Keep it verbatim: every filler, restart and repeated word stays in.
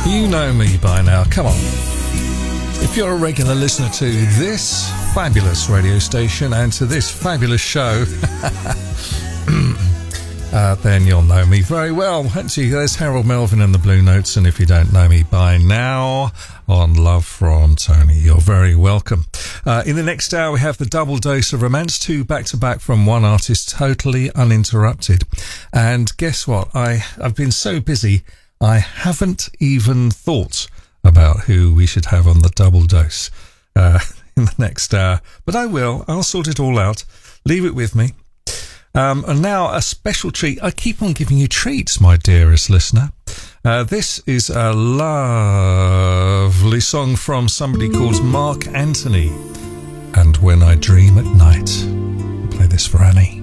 You know me by now, come on. If you're a regular listener to this fabulous radio station and to this fabulous show, uh, then you'll know me very well. Actually, there's Harold Melvin and the Blue Notes, and if you don't know me by now, on Love from Tony, you're very welcome. Uh, in the next hour, we have the double dose of romance, two back-to-back from one artist, totally uninterrupted. And guess what? I, I've been so busy, I haven't even thought about who we should have on the double dose uh, in the next hour. But I will. I'll sort it all out. Leave it with me. Um, and now a special treat. I keep on giving you treats, my dearest listener. Uh, this is a lovely song from somebody called Mark Anthony. And When I Dream at Night. I'll play this for Annie.